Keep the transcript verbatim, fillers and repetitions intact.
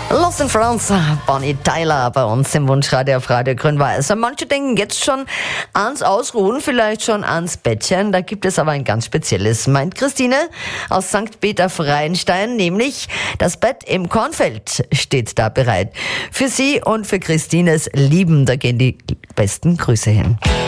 Lost in France, Bonnie Tyler bei uns im Wunschradio auf Radio Grün-Weiß. Manche denken jetzt schon ans Ausruhen, vielleicht schon ans Bettchen. Da gibt es aber ein ganz spezielles, meint Christine aus Sankt Peter-Freienstein, nämlich das Bett im Kornfeld steht da bereit. Für sie und für Christines Lieben, da gehen die besten Grüße hin.